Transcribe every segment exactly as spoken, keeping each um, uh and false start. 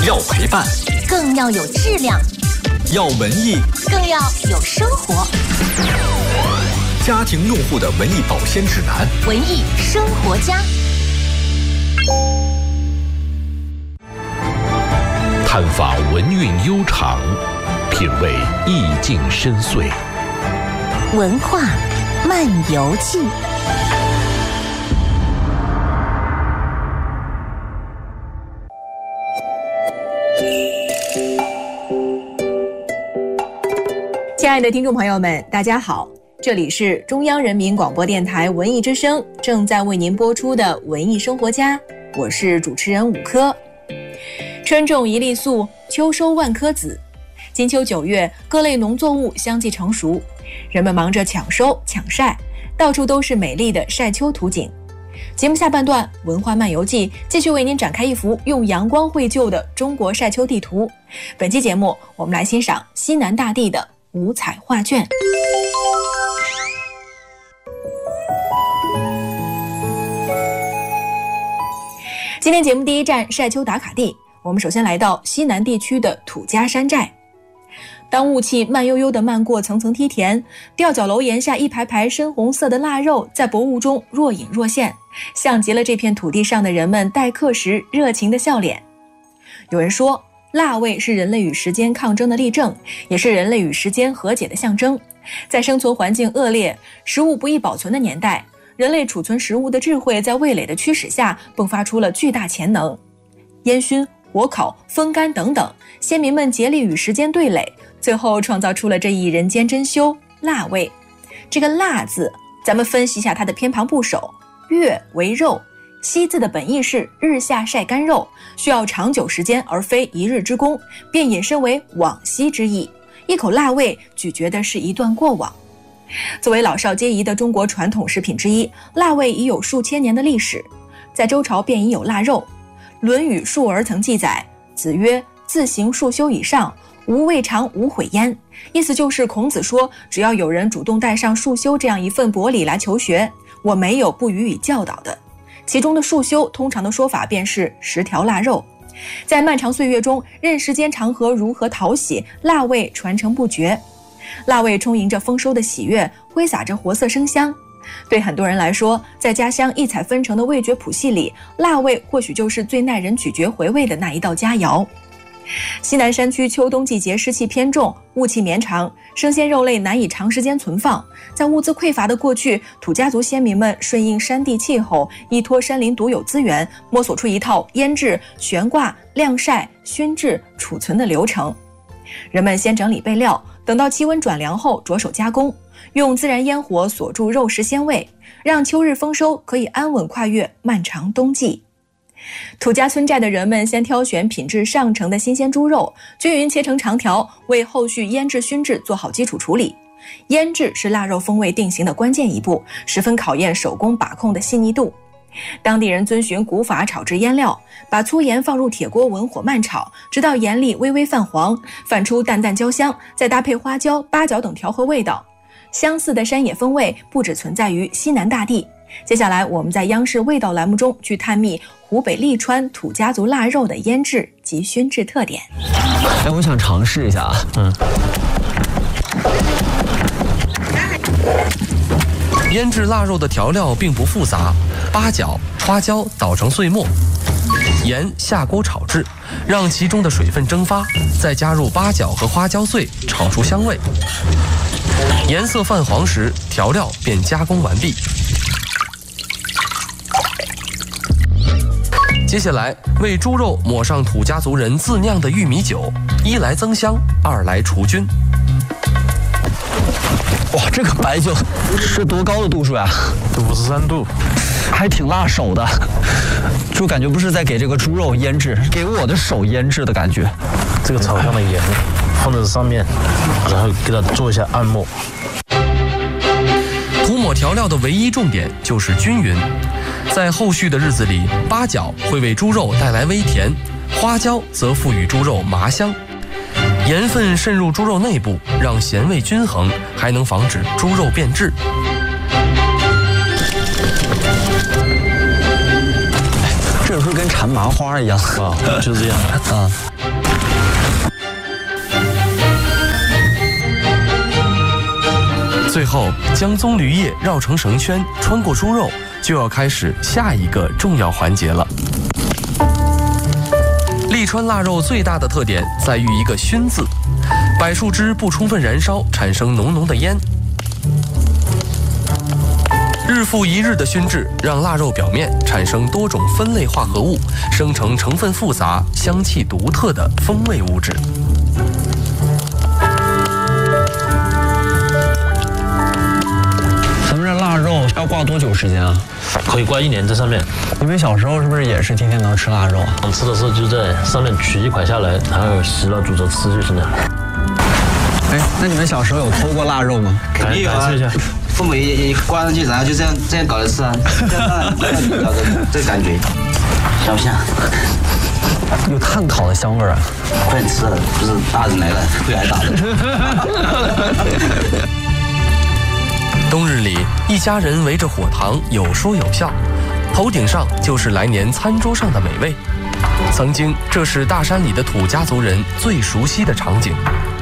要陪伴， 更要有质量； 要文艺， 更要有生活。 家庭用户的文艺保鲜指南， 文艺生活家。 探访文韵悠长，品味意境深邃。 文化漫游记。 亲爱的听众朋友们，大家好，这里是中央人民广播电台文艺之声正在为您播出的文艺生活家，我是主持人武科。春种一粒粟，秋收万颗子。金秋九月，各类农作物相继成熟，人们忙着抢收抢晒，到处都是美丽的晒秋图景。节目下半段文化漫游记继续为您展开一幅用阳光绘就的中国晒秋地图。本期节目我们来欣赏西南大地的五彩画卷。今天节目第一站晒秋打卡地，我们首先来到西南地区的土家山寨。当雾气慢悠悠地漫过层层梯田，吊脚楼檐下一排排深红色的腊肉在薄雾中若隐若现，像极了这片土地上的人们待客时热情的笑脸。有人说，腊味是人类与时间抗争的例证，也是人类与时间和解的象征。在生存环境恶劣、食物不易保存的年代，人类储存食物的智慧在味蕾的驱使下迸发出了巨大潜能。烟熏、火烤、风干等等，先民们竭力与时间对垒，最后创造出了这一人间珍馐腊味。这个腊字，咱们分析一下它的偏旁部首，月为肉，西字的本意是日下晒干肉，需要长久时间而非一日之功，便引申为往昔之意。一口腊味咀嚼的是一段过往。作为老少皆宜的中国传统食品之一，腊味已有数千年的历史。在周朝便已有腊肉。《论语·述而》曾记载，子曰：自行数修以上，无未尝无悔焉。意思就是孔子说，只要有人主动带上束修这样一份薄礼来求学，我没有不予以教导的。其中的束修通常的说法便是十条腊肉。在漫长岁月中，任时间长河如何淘洗，腊味传承不绝。腊味充盈着丰收的喜悦，挥洒着活色生香。对很多人来说，在家乡异彩纷呈的味觉谱系里，腊味或许就是最耐人咀嚼回味的那一道佳肴。西南山区秋冬季节湿气偏重，雾气绵长，生鲜肉类难以长时间存放。在物资匮乏的过去，土家族先民们顺应山地气候，依托山林独有资源，摸索出一套腌制、悬挂、晾晒、熏制、储存的流程。人们先整理备料，等到气温转凉后着手加工，用自然烟火锁住肉食鲜味，让秋日丰收可以安稳跨越漫长冬季。土家村寨的人们先挑选品质上乘的新鲜猪肉，均匀切成长条，为后续腌制熏制做好基础处理。腌制是腊肉风味定型的关键一步，十分考验手工把控的细腻度。当地人遵循古法炒制腌料，把粗盐放入铁锅文火慢炒，直到盐粒微微泛黄，泛出淡淡焦香，再搭配花椒、八角等调和味道。相似的山野风味不只存在于西南大地。接下来我们在央视味道栏目中去探秘湖北利川土家族腊肉的腌制及熏制特点。 哎，我想尝试一下啊。嗯。 腌制腊肉的调料并不复杂，八角、花椒捣成碎末，盐下锅炒制，让其中的水分蒸发，再加入八角和花椒碎，炒出香味。颜色泛黄时，调料便加工完毕。接下来为猪肉抹上土家族人自酿的玉米酒，一来增香，二来除菌。 哇，这个白酒是多高的度数呀？ 五十三度， 还挺辣手的，就感觉不是在给这个猪肉腌制，给我的手腌制的感觉。 这个炒香的盐放在上面，然后给它做一下按摩。 涂抹调料的唯一重点就是均匀，在后续的日子里，八角会为猪肉带来微甜，花椒则赋予猪肉麻香。盐分渗入猪肉内部，让咸味均衡，还能防止猪肉变质。 这有时候跟馋麻花一样啊，就是这样啊。 最后将棕榈叶绕成绳圈，穿过猪肉，就要开始下一个重要环节了。利川腊肉最大的特点在于一个熏字，柏树枝不充分燃烧，产生浓浓的烟。日复一日的熏制，让腊肉表面产生多种分类化合物，生成成分复杂、香气独特的风味物质。 咱们这腊肉要挂多久时间啊？ 可以挂一年在上面。 你们小时候是不是也是天天能吃腊肉啊？ 吃的时候就在上面取一块下来，然后洗了煮着吃就行了。 哎，那你们小时候有偷过腊肉吗？ 肯定有啊， 父母一挂上去，然后就这样这样搞着吃啊，这样搞着这感觉，香不香？ 有炭烤的香味儿啊！ 快点吃了，不是大人来了会挨打的。 冬日里，一家人围着火塘，有说有笑，头顶上就是来年餐桌上的美味。曾经，这是大山里的土家族人最熟悉的场景。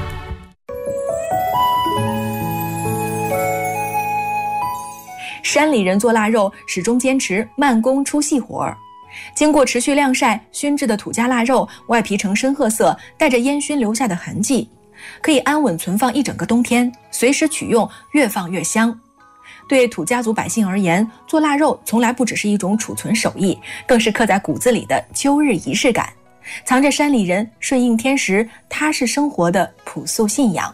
山里人做腊肉始终坚持慢工出细活儿，经过持续晾晒熏制的土家腊肉，外皮呈深褐色，带着烟熏留下的痕迹，可以安稳存放一整个冬天，随时取用，越放越香。对土家族百姓而言，做腊肉从来不只是一种储存手艺，更是刻在骨子里的秋日仪式感，藏着山里人顺应天时、踏实生活的朴素信仰。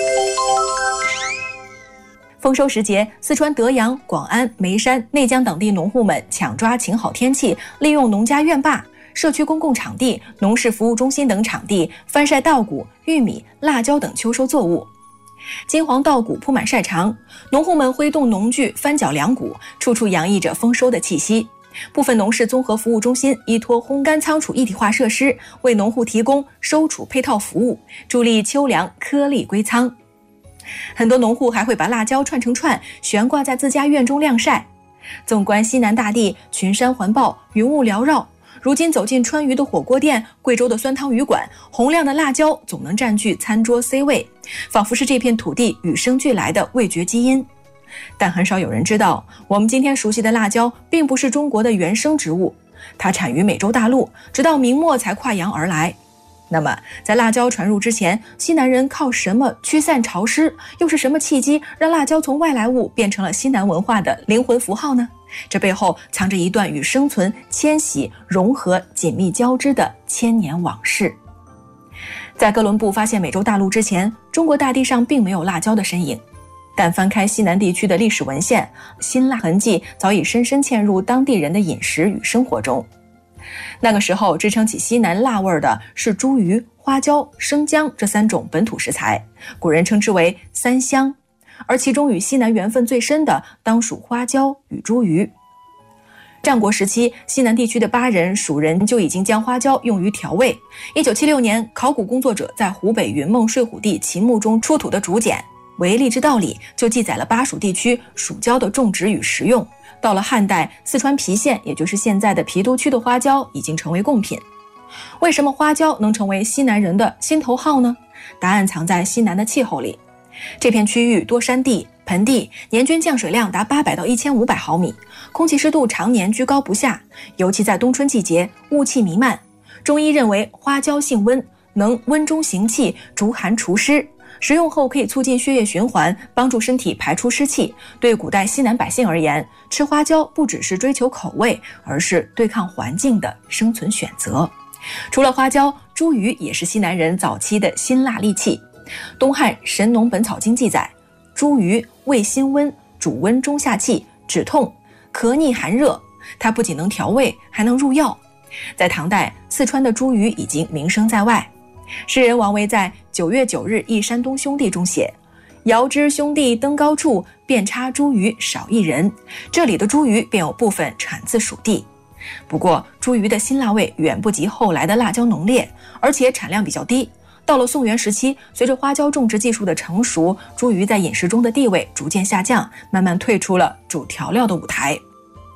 丰收时节，四川德阳、广安、眉山、内江等地农户们抢抓晴好天气，利用农家院坝、社区公共场地、农事服务中心等场地翻晒稻谷、玉米、辣椒等秋收作物。金黄稻谷铺满晒场，农户们挥动农具翻搅粮谷，处处洋溢着丰收的气息。部分农事综合服务中心依托烘干仓储一体化设施，为农户提供收储配套服务，助力秋粮颗粒归仓。很多农户还会把辣椒串成串，悬挂在自家院中晾晒。纵观西南大地，群山环抱，云雾缭绕。如今走进川渝的火锅店、贵州的酸汤鱼馆，红亮的辣椒总能占据餐桌 C 位，仿佛是这片土地与生俱来的味觉基因。但很少有人知道，我们今天熟悉的辣椒并不是中国的原生植物，它产于美洲大陆，直到明末才跨洋而来。那么，在辣椒传入之前，西南人靠什么驱散潮湿？又是什么契机让辣椒从外来物变成了西南文化的灵魂符号呢？这背后藏着一段与生存、迁徙、融合紧密交织的千年往事。在哥伦布发现美洲大陆之前，中国大地上并没有辣椒的身影。但翻开西南地区的历史文献，辛辣痕迹早已深深嵌入当地人的饮食与生活中。那个时候支撑起西南辣味的是茱萸、花椒、生姜这三种本土食材，古人称之为三香，而其中与西南缘分最深的当属花椒与茱萸。战国时期，西南地区的巴人、蜀人就已经将花椒用于调味。一九七六年，考古工作者在湖北云梦睡虎地秦墓中出土的竹简《为荔枝道》里就记载了巴蜀地区蜀椒的种植与食用。到了汉代，四川郫县，也就是现在的郫都区的花椒已经成为贡品。为什么花椒能成为西南人的心头好呢？答案藏在西南的气候里。这片区域多山地、盆地，年均降水量达八百到一千五百毫米，空气湿度常年居高不下，尤其在冬春季节，雾气弥漫。中医认为花椒性温，能温中行气，逐寒除湿。食用后可以促进血液循环，帮助身体排出湿气。对古代西南百姓而言，吃花椒不只是追求口味，而是对抗环境的生存选择。除了花椒，茱萸也是西南人早期的辛辣利器。东汉《神农本草经》记载，茱萸味辛温，主温中下气，止痛、咳逆寒热。它不仅能调味，还能入药。在唐代，四川的茱萸已经名声在外。诗人王维在九月九日忆山东兄弟中写，遥知兄弟登高处，遍插茱萸少一人。这里的茱萸便有部分产自蜀地。不过茱萸的辛辣味远不及后来的辣椒浓烈，而且产量比较低。到了宋元时期，随着花椒种植技术的成熟，茱萸在饮食中的地位逐渐下降，慢慢退出了主调料的舞台。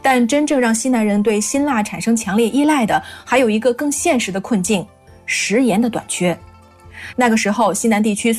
但真正让西南人对辛辣产生强烈依赖的，还有一个更现实的困境——食盐的短缺。那个时候，西南地区